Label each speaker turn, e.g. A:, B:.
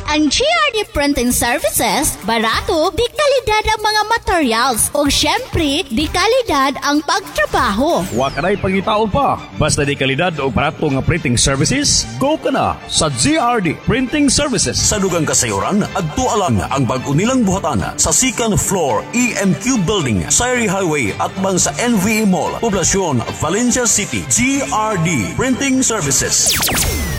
A: Ang GRD Printing Services, barato, di kalidad ang mga materials o syempre, di kalidad ang pagtrabaho.
B: Wa ka na'y pangitaon pa. Basta di kalidad o barato nga printing services, go ka na sa GRD Printing Services.
C: Sa dugang kasayuran, agtualang ang bag-o nilang buhatan sa second floor EMQ Building, Sayri Highway at bang sa NVE Mall, Poblacion, Valencia City. GRD Printing Services.